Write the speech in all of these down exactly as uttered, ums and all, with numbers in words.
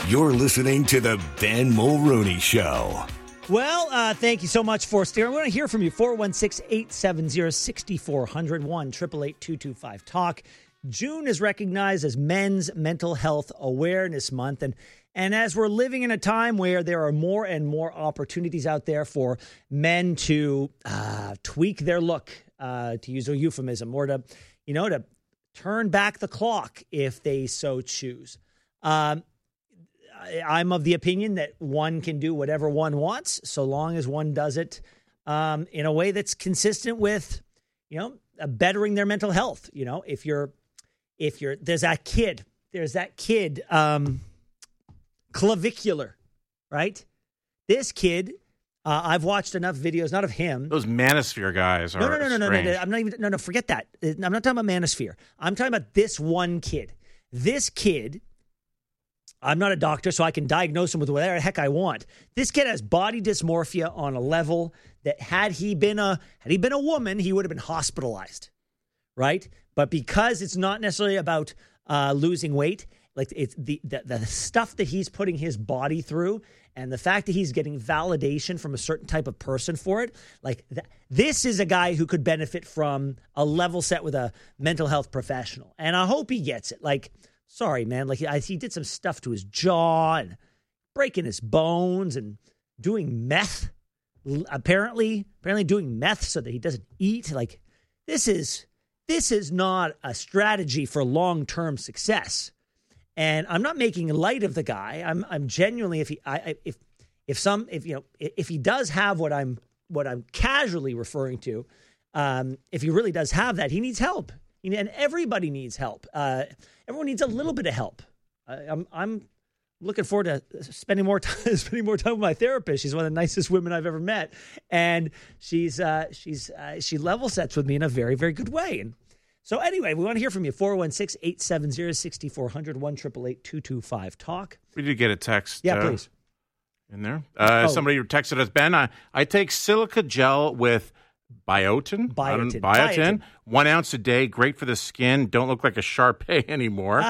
You're listening to the Ben Mulrooney Show. Well, uh, thank you so much for steering. We want to hear from you. four one six, eight seven zero, six four zero zero, one eight eight eight, two two five, talk. June is recognized as Men's Mental Health Awareness Month. And, and as we're living in a time where there are more and more opportunities out there for men to uh, tweak their look, uh, to use a euphemism, or to, you know, to turn back the clock if they so choose. Um, I'm of the opinion that one can do whatever one wants, so long as one does it um, in a way that's consistent with, you know, uh, bettering their mental health. You know, if you're, if you're, there's that kid, there's that kid, um, clavicular, right? This kid, uh, I've watched enough videos, not of him. Those manosphere guys are no, no, no, no, no, no, no. strange. I'm not even. No, no. Forget that. I'm not talking about manosphere. I'm talking about this one kid. This kid. I'm not a doctor, so I can diagnose him with whatever the heck I want. This kid has body dysmorphia on a level that had he been a had he been a woman, he would have been hospitalized, right? But because it's not necessarily about uh, losing weight, like it's the, the the stuff that he's putting his body through, and the fact that he's getting validation from a certain type of person for it, like th- this is a guy who could benefit from a level set with a mental health professional, and I hope he gets it. Like. Sorry, man. Like I, he did some stuff to his jaw and breaking his bones and doing meth. Apparently, apparently doing meth so that he doesn't eat. Like this is this is not a strategy for long-term success. And I'm not making light of the guy. I'm I'm genuinely if he I, if if some if you know if he does have what I'm what I'm casually referring to, um, if he really does have that, he needs help. And everybody needs help. Uh, everyone needs a little bit of help. I, I'm I'm looking forward to spending more time spending more time with my therapist. She's one of the nicest women I've ever met, and she's uh, she's uh, she level sets with me in a very very good way. And so anyway, we want to hear from you. four one six, eight seven zero, six four zero zero, one eight eight eight, two two five, talk. We did get a text. Yeah, uh, please. In there, uh, oh. somebody texted us, Ben. I, I take silica gel with. Biotin, Biotin. Biotin, Biotin, one ounce a day, great for the skin. Don't look like a Shar-Pei anymore.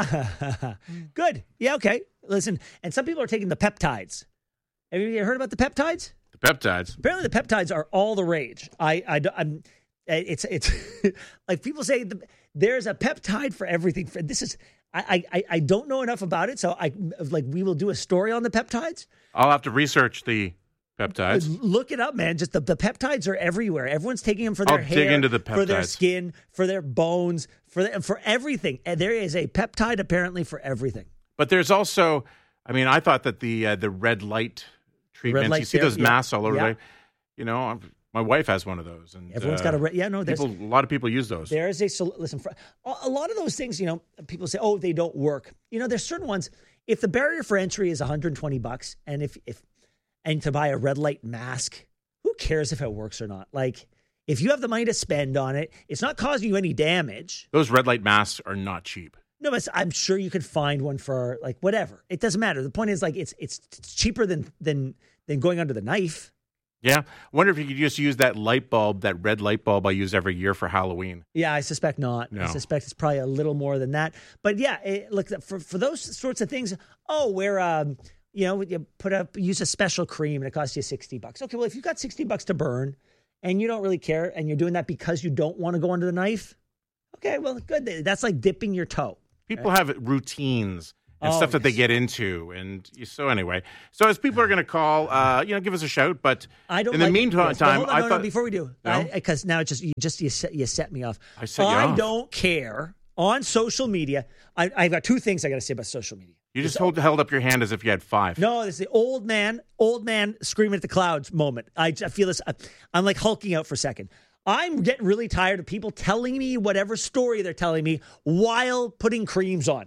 Good. Yeah, okay. Listen, and some people are taking the peptides. Have you heard about the peptides? The peptides. Apparently, the peptides are all the rage. I, I, I'm, it's, it's like people say the, there's a peptide for everything. This is, I, I, I don't know enough about it, so I like we will do a story on the peptides. I'll have to research the. Peptides. Look it up, man. Just the, the peptides are everywhere. Everyone's taking them for their I'll hair, dig into the for their peptides. skin, for their bones, for the, for everything. And there is a peptide apparently for everything. But there's also, I mean, I thought that the uh, the red light treatments. Red light you see therapy, those yeah. masks all over. Yeah. The, you know, I'm, my wife has one of those, and Everyone's uh, got a re- yeah. No, there's people, a lot of people use those. There is a sol- listen. For, a lot of those things, you know, people say, oh, they don't work. You know, there's certain ones. If the barrier for entry is one hundred twenty bucks, and if if and to buy a red light mask, who cares if it works or not? Like, if you have the money to spend on it, it's not causing you any damage. Those red light masks are not cheap. No, but I'm sure you could find one for like whatever. It doesn't matter. The point is, like, it's it's, it's cheaper than than than going under the knife. Yeah. I wonder if you could just use that light bulb, that red light bulb I use every year for Halloween. Yeah, I suspect not. No. I suspect it's probably a little more than that. But yeah, it, look, for for those sorts of things, oh, we're um. You know, you put up, use a special cream and it costs you sixty bucks. Okay, well, if you've got sixty bucks to burn and you don't really care and you're doing that because you don't want to go under the knife, okay, well, good. That's like dipping your toe. People right? have routines and oh, stuff that yes. they get into. And so anyway, so as people are going to call, uh, you know, give us a shout. But I don't in like, the meantime, yes, hold on, I no, thought. no, before we do, because no? now it's just, you just, you set, you set me off. I set you I off. don't care on social media. I, I've got two things I got to say about social media. You just hold, held up your hand as if you had five. No, this is the old man, old man screaming at the clouds moment. I, I feel this. I'm like hulking out for a second. I'm getting really tired of people telling me whatever story they're telling me while putting creams on.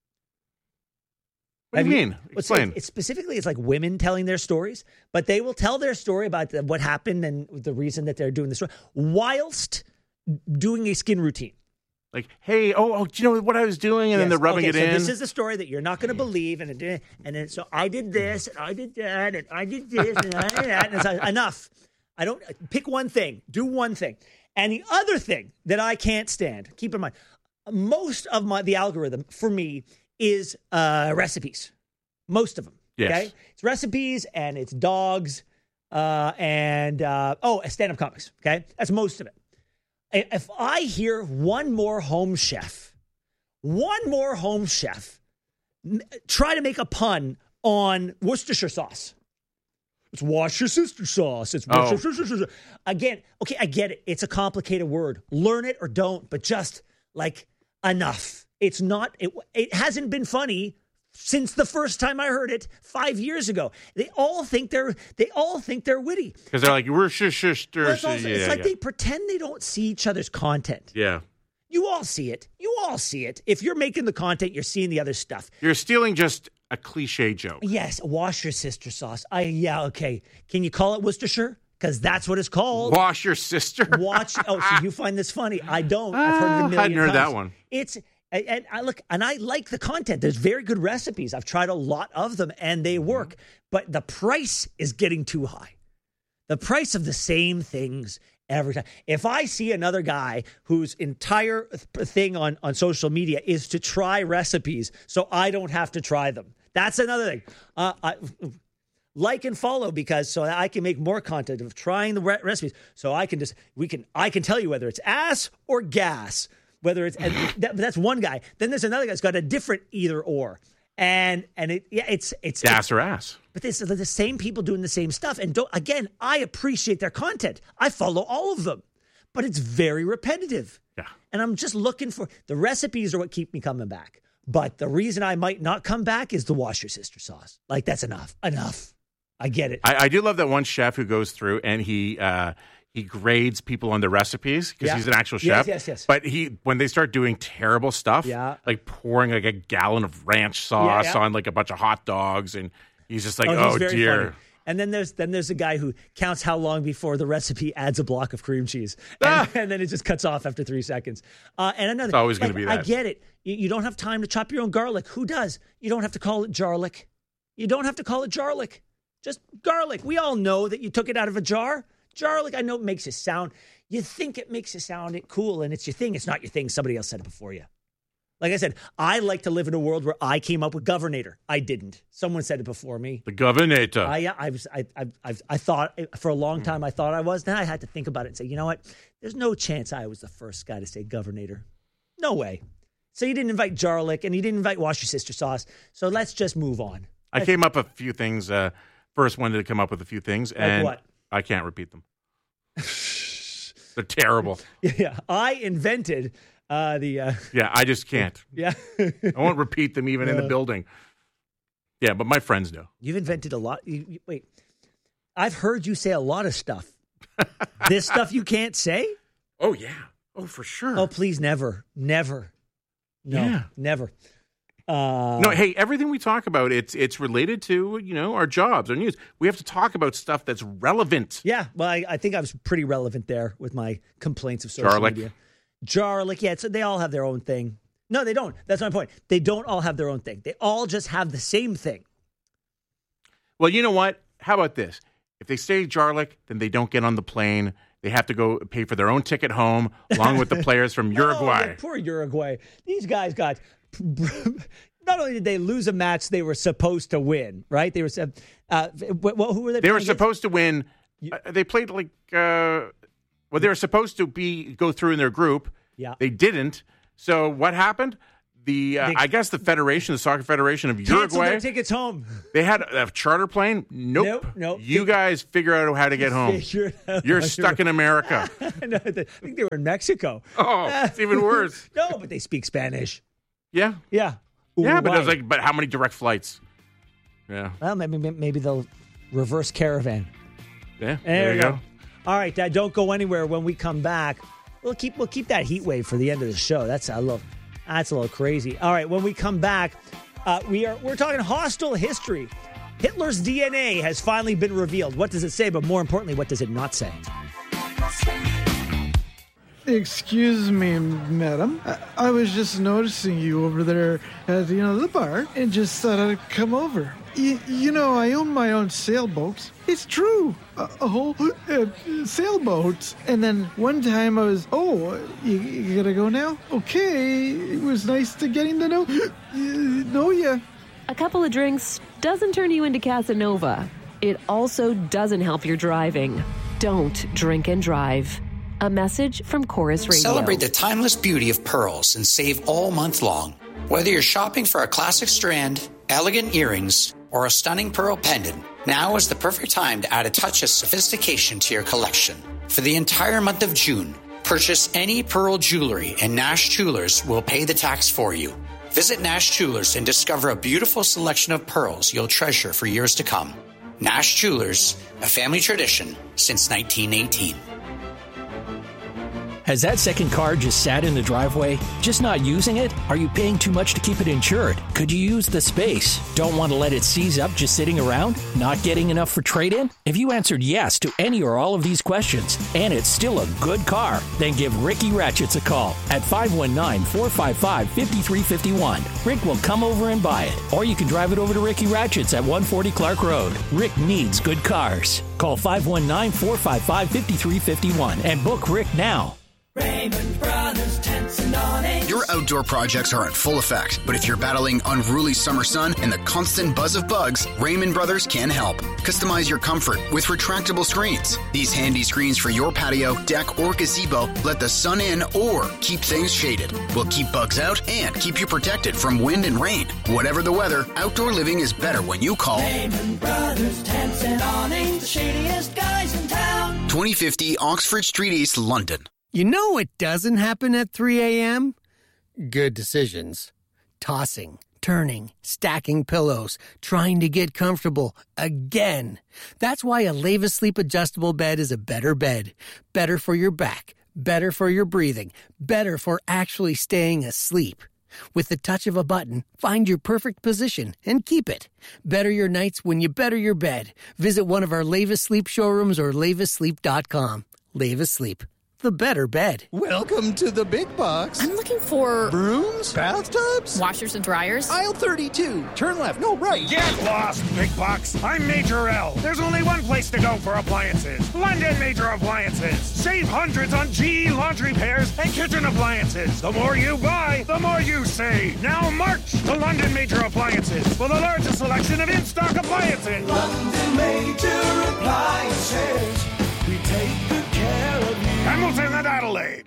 What do you mean? Explain. It's, it's specifically, it's like women telling their stories, but they will tell their story about the, what happened and the reason that they're doing this whilst doing a skin routine. Like, hey, oh, oh, do you know what I was doing? And yes. then they're rubbing okay, it so in. This is the story that you're not going to believe. And, it, and then, so I did this, and I did that, and I did this, and I did that. And it's like, enough. I don't, pick one thing. Do one thing. And the other thing that I can't stand, keep in mind, most of my the algorithm for me is uh, recipes. Most of them. Yes. Okay? It's recipes and it's dogs uh, and, uh, oh, stand-up comics. Okay? That's most of it. If I hear one more home chef, one more home chef try to make a pun on Worcestershire sauce. It's Worcestershire sauce. It's Oh. Worcestershire. Again, okay, I get it. It's a complicated word. Learn it or don't, but just like enough. It's not, it, it hasn't been funny since the first time I heard it five years ago. They all think they're, they all think they're witty. Because they're like, we're shush, shush, Well, shush. it's also- yeah, it's like yeah. they pretend they don't see each other's content. yeah. You all see it. You all see it. If you're making the content, you're seeing the other stuff. You're stealing just a cliche joke. Yes, wash your sister sauce. I yeah, okay. Can you call it Worcestershire? Because that's what it's called. Wash your sister. Watch. Oh, so you find this funny? I don't. I've heard it a million Hadn't heard times. that one. It's and, and I look and I like the content. There's very good recipes. I've tried a lot of them and they work. But the price is getting too high. The price of the same things every time. If I see another guy whose entire thing on, on social media is to try recipes so I don't have to try them, that's another thing. Uh, I, like and follow because so I can make more content of trying the re- recipes. So I can just we can I can tell you whether it's ass or gas. Whether it's and that, that's one guy. Then there's another guy who's got a different either or. And and it yeah it's it's Ass or ass. But this are the same people doing the same stuff. And don't, again, I appreciate their content. I follow all of them. But it's very repetitive. Yeah. And I'm just looking for the recipes are what keep me coming back. But the reason I might not come back is the wash your sister sauce. Like that's enough. Enough. I get it. I, I do love that one chef who goes through and he uh, he grades people on the recipes because Yeah. he's an actual Yes, chef. yes, yes. But he when they start doing terrible stuff, Yeah. like pouring like a gallon of ranch sauce Yeah, yeah. on like a bunch of hot dogs, and he's just like, he's oh, very dear. funny. And then there's then there's a guy who counts how long before the recipe adds a block of cream cheese, and, Ah. and then it just cuts off after three seconds. Uh, and another, It's always gonna like, be I that. get it. You, you don't have time to chop your own garlic. Who does? You don't have to call it jarlic. You don't have to call it jarlic. Just garlic. We all know that you took it out of a jar. Jarlic. I know it makes it sound. You think it makes it sound cool, and it's your thing. It's not your thing. Somebody else said it before you. Like I said, I like to live in a world where I came up with governator. I didn't. Someone said it before me. The governator. I, yeah, I was, I, I, I, I thought for a long time I thought I was. Then I had to think about it and say, you know what? There's no chance I was the first guy to say governator. No way. So you didn't invite Jarlic and you didn't invite Wash Your Sister Sauce. So let's just move on. I came up with a few things. Uh, first one to come up with a few things, and what? I can't repeat them. They're terrible. Yeah, I invented uh, the. Uh, Yeah, I just can't. yeah, I won't repeat them even in the building. Yeah, but my friends know. you've invented a lot. You, you, wait, I've heard you say a lot of stuff. This stuff you can't say? Oh yeah. Oh, for sure. Oh, please, never, never, no, Yeah. never. Uh, No, hey, everything we talk about, it's it's related to, you know, our jobs, our news. We have to talk about stuff that's relevant. Yeah, well, I, I think I was pretty relevant there with my complaints of social Jarlic. media. Jarlic, yeah, so they all have their own thing. No, they don't. That's my point. They don't all have their own thing. They all just have the same thing. Well, you know what? How about this? If they say Jarlic, then they don't get on the plane. They have to go pay for their own ticket home, along with the players from Uruguay. Oh, poor Uruguay. These guys got. Not only did they lose a match they were supposed to win, right? They were. Uh, well, who were they? They were playing against? supposed to win. Uh, they played like. Uh, well, they were supposed to be go through in their group. Yeah. They didn't. So what happened? The uh, They- I guess the federation, the soccer federation of Canceled Uruguay, their tickets home. they had a charter plane. Nope. Nope, nope. You guys figure out how to get home. Figure it out. You're stuck in America. No, I think they were in Mexico. Oh, it's even worse. No, but they speak Spanish. Yeah. Yeah. Yeah, but it was Uruguay. like, but how many direct flights? Yeah. Well, maybe maybe they'll reverse caravan. Yeah. There, There, you you go. go. All right, Dad, don't go anywhere. When we come back, we'll keep we'll keep that heat wave for the end of the show. That's a little that's a little crazy. All right, when we come back, uh, we are we're talking hostile history. Hitler's D N A has finally been revealed. What does it say? But more importantly, what does it not say? Excuse me, madam. I, I was just noticing you over there at you know the bar, and just thought I'd come over. Y- you know, I own my own sailboat. It's true, a, a whole uh, sailboat. And then one time I was, oh, you, you gotta go now? Okay, it was nice to getting to know uh, know ya. A couple of drinks doesn't turn you into Casanova. It also doesn't help your driving. Don't drink and drive. A message from Chorus Radio. Celebrate the timeless beauty of pearls and save all month long. Whether you're shopping for a classic strand, elegant earrings, or a stunning pearl pendant, now is the perfect time to add a touch of sophistication to your collection. For the entire month of June, purchase any pearl jewelry and Nash Jewelers will pay the tax for you. Visit Nash Jewelers and discover a beautiful selection of pearls you'll treasure for years to come. Nash Jewelers, a family tradition since nineteen eighteen. Has that second car just sat in the driveway? Just not using it? Are you paying too much to keep it insured? Could you use the space? Don't want to let it seize up just sitting around? Not getting enough for trade-in? If you answered yes to any or all of these questions, and it's still a good car, then give Ricky Ratchets a call at five one nine, four five five, five three five one. Rick will come over and buy it. Or you can drive it over to Ricky Ratchets at one forty Clark Road. Rick needs good cars. Call five one nine, four five five, five three five one and book Rick now. Raymond Brothers Tents and Awnings. Your outdoor projects are in full effect, but if you're battling unruly summer sun and the constant buzz of bugs, Raymond Brothers can help. Customize your comfort with retractable screens. These handy screens for your patio, deck, or gazebo let the sun in or keep things shaded. Will keep bugs out and keep you protected from wind and rain. Whatever the weather, outdoor living is better when you call Raymond Brothers Tents and Awnings, the shadiest guys in town. twenty fifty Oxford Street East, London. You know what doesn't happen at three a.m.? Good decisions. Tossing, turning, stacking pillows, trying to get comfortable again. That's why a Leva Sleep adjustable bed is a better bed. Better for your back, better for your breathing, better for actually staying asleep. With the touch of a button, find your perfect position and keep it. Better your nights when you better your bed. Visit one of our Leva Sleep showrooms or leva sleep dot com. Leva Sleep. The better bed. Welcome to the big box. I'm looking for... brooms? Bathtubs? Washers and dryers? Aisle thirty-two. Turn left. No, right. Get lost, big box. I'm Major L. There's only one place to go for appliances. London Major Appliances. Save hundreds on G E laundry pairs and kitchen appliances. The more you buy, the more you save. Now march to London Major Appliances for the largest selection of in-stock appliances. London Major Appliances. We take good care of you. Hamilton and Adelaide.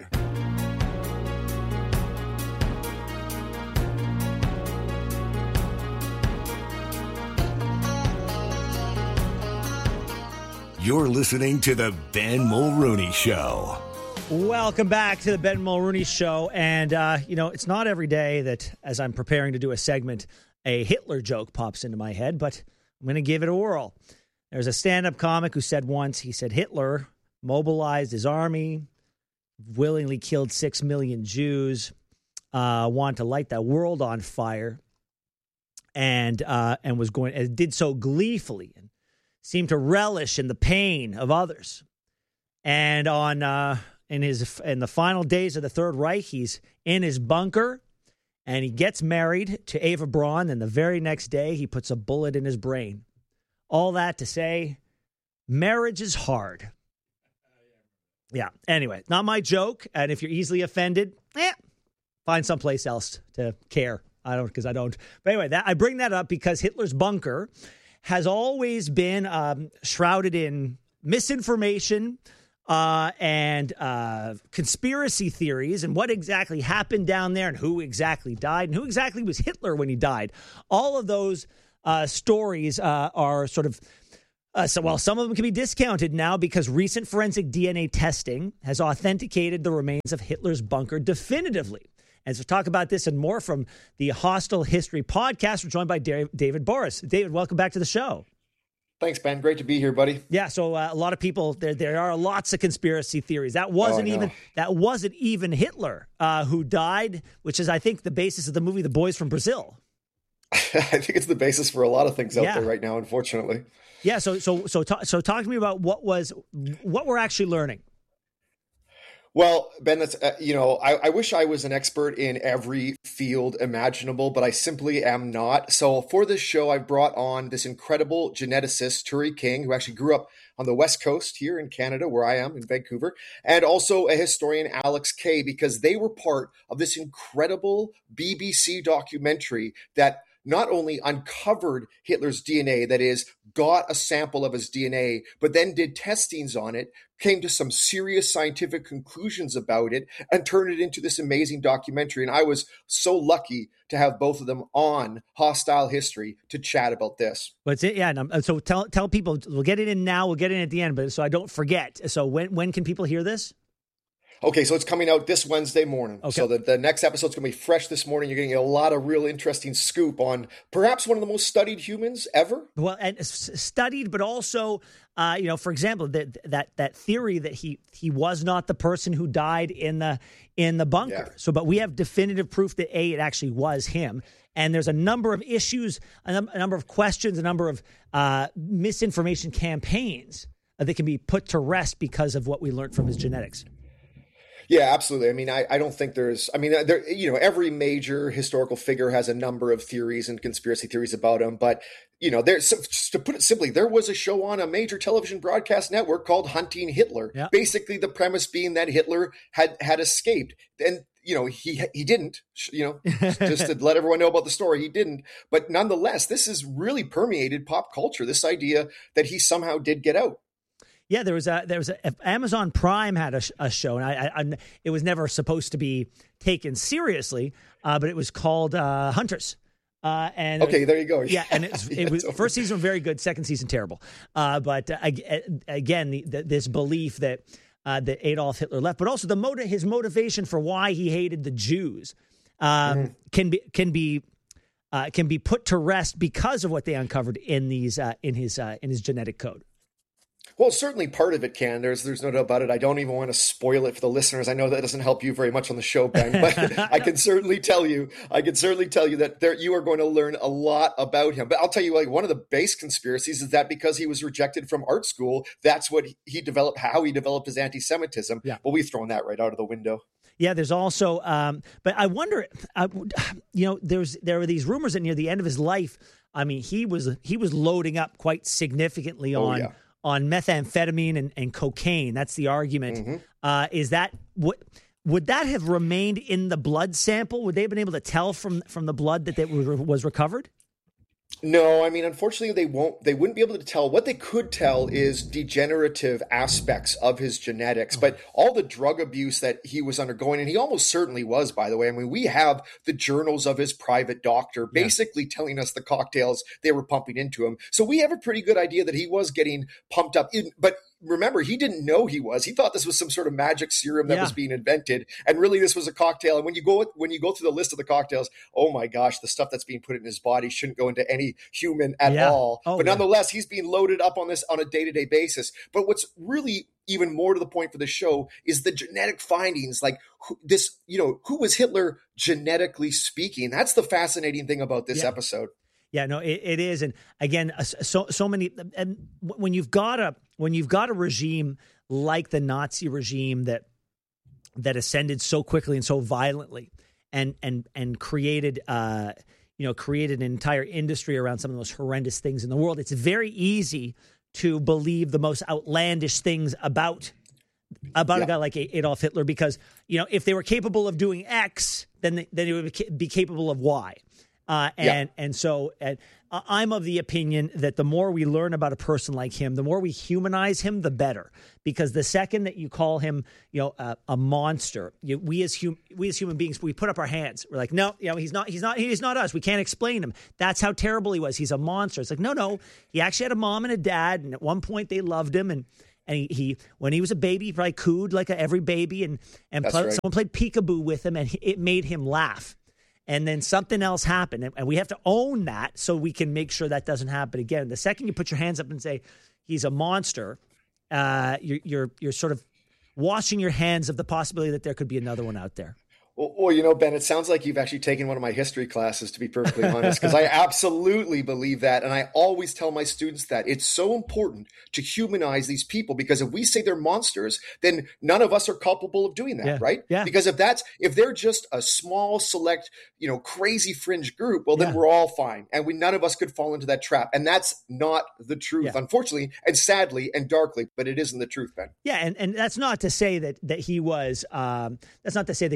You're listening to the Ben Mulrooney Show. Welcome back to the Ben Mulrooney Show. And, uh, you know, it's not every day that, as I'm preparing to do a segment, a Hitler joke pops into my head, but I'm going to give it a whirl. There's a stand-up comic who said once, he said, Hitler mobilized his army, willingly killed six million Jews, uh, wanted to light the world on fire, and uh, and was going and did so gleefully and seemed to relish in the pain of others. And on uh, in his in the final days of the Third Reich, he's in his bunker, and he gets married to Eva Braun. And the very next day, he puts a bullet in his brain. All that to say, marriage is hard. Yeah. Anyway, not my joke. And if you're easily offended, eh, find someplace else to care. I don't, because I don't. But anyway, that I bring that up because Hitler's bunker has always been um, shrouded in misinformation uh, and uh, conspiracy theories and what exactly happened down there and who exactly died and who exactly was Hitler when he died. All of those uh, stories uh, are sort of Uh, so, well, some of them can be discounted now because recent forensic D N A testing has authenticated the remains of Hitler's bunker definitively. And so, talk about this and more from the Hostile History podcast. We're joined by David Boris. David, welcome back to the show. Thanks, Ben. Great to be here, buddy. Yeah. So, uh, a lot of people there. There are lots of conspiracy theories. That wasn't oh, even that wasn't even Hitler uh, who died, which is, I think, the basis of the movie "The Boys from Brazil." I think it's the basis for a lot of things out yeah. there right now, unfortunately. Yeah, so so so talk, so talk to me about what was what we're actually learning. Well, Ben, that's uh, you know, I, I wish I was an expert in every field imaginable, but I simply am not. So for this show, I've brought on this incredible geneticist, Turi King, who actually grew up on the West Coast here in Canada, where I am in Vancouver, and also a historian, Alex Kay, because they were part of this incredible B B C documentary that not only uncovered Hitler's D N A, that is, got a sample of his D N A, but then did testings on it, came to some serious scientific conclusions about it, and turned it into this amazing documentary. And I was so lucky to have both of them on Hostile History to chat about this. But it's, yeah, and, um, so tell tell people, we'll get it in now, we'll get it in at the end, but so I don't forget. So when when can people hear this? Okay, so it's coming out this Wednesday morning. Okay. So the, the next episode's going to be fresh this morning. You're getting a lot of real interesting scoop on perhaps one of the most studied humans ever. Well, and s- studied, but also, uh, you know, for example, that that that theory that he he was not the person who died in the in the bunker. Yeah. So, but we have definitive proof that A, it actually was him. And there's a number of issues, a, num- a number of questions, a number of uh, misinformation campaigns uh, that can be put to rest because of what we learned from his genetics. Yeah, absolutely. I mean, I, I don't think there's, I mean, there, you know, every major historical figure has a number of theories and conspiracy theories about him. But, you know, there's, to put it simply, there was a show on a major television broadcast network called Hunting Hitler. Yeah. Basically, the premise being that Hitler had, had escaped. And, you know, he he didn't, you know, just to let everyone know about the story, he didn't. But nonetheless, this has really permeated pop culture, this idea that he somehow did get out. Yeah, there was a there was a Amazon Prime had a, a show, and I, I, I it was never supposed to be taken seriously, uh, but it was called uh, Hunters. Uh, and okay, there you go. Yeah, and it was, it was yeah, first season very good, second season terrible. Uh, but uh, again, the, the, this belief that uh, that Adolf Hitler left, but also the motive, his motivation for why he hated the Jews, um, mm. can be can be. Uh, can be put to rest because of what they uncovered in these uh, in his uh, in his genetic code. Well, certainly part of it can. There's there's no doubt about it. I don't even want to spoil it for the listeners. I know that doesn't help you very much on the show, Ben, but I can certainly tell you, I can certainly tell you that there you are going to learn a lot about him. But I'll tell you, like, one of the base conspiracies is that because he was rejected from art school, that's what he developed, how he developed his anti-Semitism. Yeah. Well, we've thrown that right out of the window. Yeah, there's also, um, but I wonder, uh, you know, there's there were these rumors that near the end of his life, I mean, he was he was loading up quite significantly Oh, on. yeah. on methamphetamine and, and cocaine. That's the argument. Mm-hmm. Uh, is that what would that have remained in the blood sample? Would they have been able to tell from from the blood that that was, was recovered? No, I mean, unfortunately, they won't. They wouldn't be able to tell. What they could tell is degenerative aspects of his genetics, but all the drug abuse that he was undergoing, and he almost certainly was, by the way. I mean, we have the journals of his private doctor basically yeah. telling us the cocktails they were pumping into him. So we have a pretty good idea that he was getting pumped up. In, but remember, he didn't know he was. He thought this was some sort of magic serum that yeah. was being invented, and really this was a cocktail. And when you go when you go through the list of the cocktails, oh my gosh, the stuff that's being put in his body shouldn't go into any human at yeah. all. Oh, but yeah. nonetheless, he's being loaded up on this on a day-to-day basis. But what's really even more to the point for the show is the genetic findings. Like who, this, you know, who was Hitler genetically speaking? That's the fascinating thing about this yeah. episode. Yeah, no, it, it is, and again, so so many. And when you've got a when you've got a regime like the Nazi regime that that ascended so quickly and so violently, and and and created, uh, you know, created an entire industry around some of the most horrendous things in the world. It's very easy to believe the most outlandish things about about yeah. a guy like Adolf Hitler, because you know if they were capable of doing X, then they, then they would be capable of Y. Uh, and yeah. and so and I'm of the opinion that the more we learn about a person like him, the more we humanize him, the better. Because the second that you call him, you know, a, a monster, you, we as hum, we as human beings, we put up our hands. We're like, no, you know, he's not, he's not, he's not us. We can't explain him. That's how terrible he was. He's a monster. It's like, no, no, he actually had a mom and a dad, and at one point they loved him, and. And he, he, when he was a baby, he probably cooed like a, every baby, and and play, right. someone played peekaboo with him, and he, it made him laugh. And then something else happened, and, and we have to own that so we can make sure that doesn't happen again. The second you put your hands up and say he's a monster, uh, you're you're you're sort of washing your hands of the possibility that there could be another one out there. Well, well, you know, Ben, it sounds like you've actually taken one of my history classes, to be perfectly honest, because I absolutely believe that. And I always tell my students that it's so important to humanize these people, because if we say they're monsters, then none of us are culpable of doing that, yeah. right? Yeah. Because if that's if they're just a small, select, you know, crazy fringe group, well, then yeah. we're all fine. And we none of us could fall into that trap. And that's not the truth, yeah. unfortunately, and sadly and darkly, but it isn't the truth, Ben. Yeah, and, and that's not to say that that he was um, that's not to say that he was a normal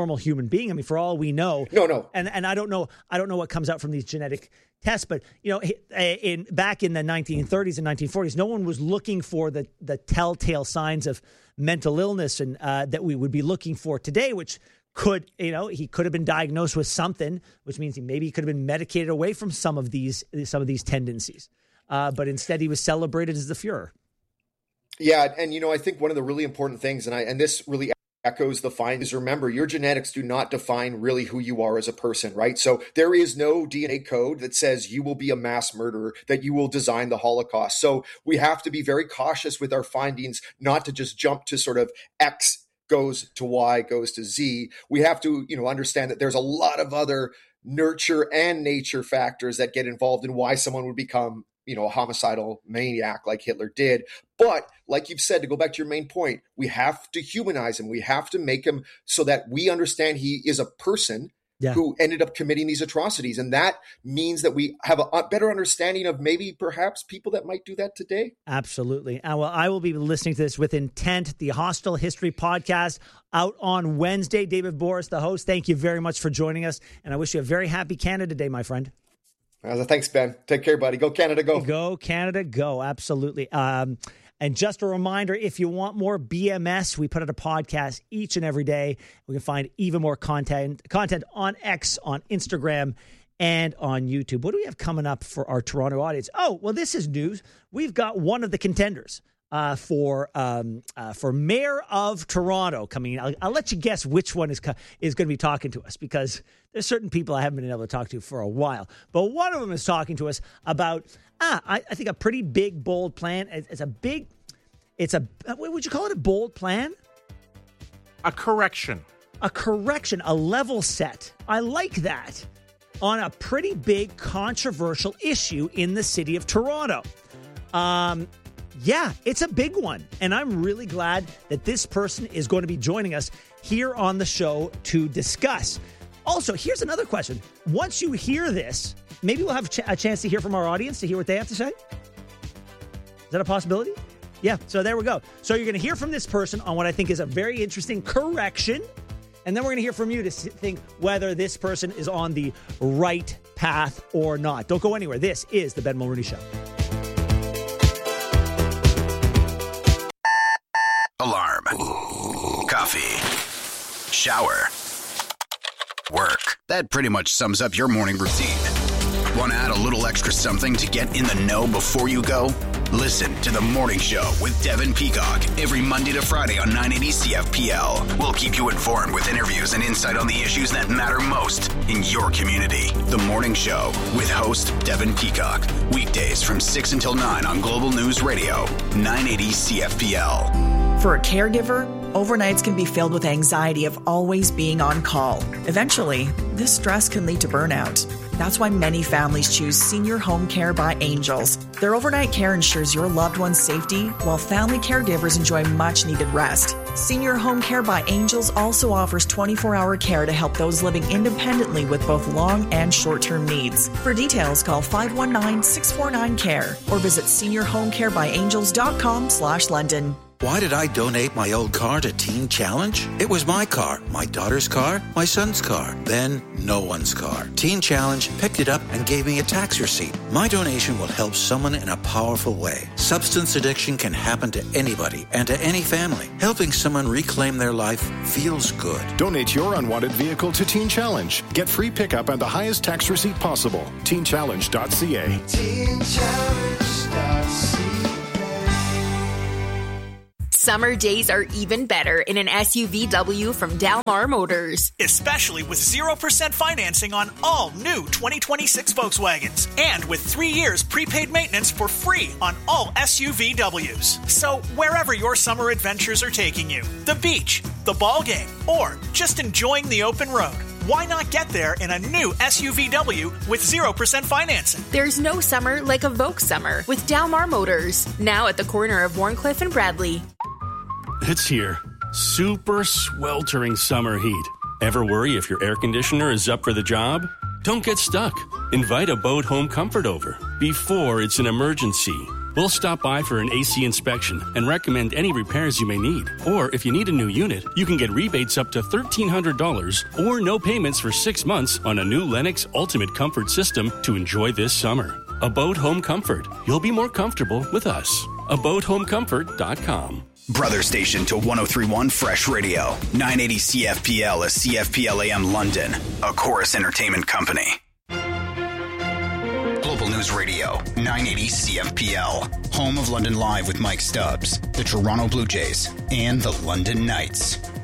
normal human being. I mean, for all we know, no, no, and and I don't know, I don't know what comes out from these genetic tests, but you know, in back in the nineteen thirties and nineteen forties, no one was looking for the the telltale signs of mental illness and uh, that we would be looking for today, which could, you know, he could have been diagnosed with something, which means he maybe he could have been medicated away from some of these some of these tendencies, uh, but instead he was celebrated as the Fuhrer. Yeah, and you know, I think one of the really important things, and I and this really echoes the findings. Remember, your genetics do not define really who you are as a person, right? So there is no D N A code that says you will be a mass murderer, that you will design the Holocaust. So we have to be very cautious with our findings, not to just jump to sort of X goes to Y, goes to Z. We have to, you know, understand that there's a lot of other nurture and nature factors that get involved in why someone would become, you know, a homicidal maniac like Hitler did. But like you've said, to go back to your main point, we have to humanize him. We have to make him so that we understand he is a person yeah. who ended up committing these atrocities. And that means that we have a better understanding of maybe perhaps people that might do that today. Absolutely. Uh, well, I will be listening to this with intent. The Hostile History Podcast out on Wednesday. David Borys, the host, thank you very much for joining us. And I wish you a very happy Canada Day, my friend. Uh, thanks, Ben. Take care, buddy. Go Canada, go. Go Canada, go. Absolutely. Um, and just a reminder, if you want more B M S, we put out a podcast each and every day. We can find even more content content on X, on Instagram, and on YouTube. What do we have coming up for our Toronto audience? Oh, well, this is news. We've got one of the contenders uh, for um, uh, for Mayor of Toronto coming in. I'll, I'll let you guess which one is, co- is going to be talking to us, because there's certain people I haven't been able to talk to for a while. But one of them is talking to us about, ah, I, I think a pretty big, bold plan. It's, it's a big, it's a, what would you call it? A bold plan? A correction. A correction, a level set. I like that. On a pretty big, controversial issue in the city of Toronto. Um, yeah, it's a big one. And I'm really glad that this person is going to be joining us here on the show to discuss. Also, here's another question. Once you hear this, maybe we'll have a, ch- a chance to hear from our audience, to hear what they have to say. Is that a possibility? Yeah, so there we go. So you're going to hear from this person on what I think is a very interesting correction. And then we're going to hear from you to think whether this person is on the right path or not. Don't go anywhere. This is the Ben Mulrooney Show. Alarm. Coffee. Shower. Work. That pretty much sums up your morning routine. Want to add a little extra something to get in the know before you go? Listen to The Morning Show with Devin Peacock every Monday to Friday on nine eighty C F P L. We'll keep you informed with interviews and insight on the issues that matter most in your community. The Morning Show with host Devin Peacock. Weekdays from six until nine on Global News Radio, nine eighty C F P L. For a caregiver, overnights can be filled with anxiety of always being on call. Eventually, this stress can lead to burnout. That's why many families choose Senior Home Care by Angels. Their overnight care ensures your loved one's safety, while family caregivers enjoy much-needed rest. Senior Home Care by Angels also offers twenty-four hour care to help those living independently with both long and short-term needs. For details, call five one nine, six four nine, C A R E or visit senior home care by angels dot com slash London. Why did I donate my old car to Teen Challenge? It was my car, my daughter's car, my son's car, then no one's car. Teen Challenge picked it up and gave me a tax receipt. My donation will help someone in a powerful way. Substance addiction can happen to anybody and to any family. Helping someone reclaim their life feels good. Donate your unwanted vehicle to Teen Challenge. Get free pickup and the highest tax receipt possible. teen challenge dot c a. teen challenge dot c a. Summer days are even better in an S U V W from Dalmar Motors. Especially with zero percent financing on all new twenty twenty-six Volkswagens. And with three years prepaid maintenance for free on all S U V Ws. So wherever your summer adventures are taking you, the beach, the ball game, or just enjoying the open road, why not get there in a new S U V W with zero percent financing? There's no summer like a Volks summer with Dalmar Motors. Now at the corner of Warncliffe and Bradley. It's here. Super sweltering summer heat. Ever worry if your air conditioner is up for the job? Don't get stuck. Invite a Bode Home Comfort over before it's an emergency. We'll stop by for an A C inspection and recommend any repairs you may need. Or if you need a new unit, you can get rebates up to thirteen hundred dollars or no payments for six months on a new Lennox Ultimate Comfort system to enjoy this summer. Abode Home Comfort. You'll be more comfortable with us. abode home comfort dot com. Brother station to one oh three point one Fresh Radio. nine eighty C F P L is C F P L A M London, a Chorus Entertainment company. Global News Radio, nine eighty C F P L. Home of London Live with Mike Stubbs, the Toronto Blue Jays, and the London Knights.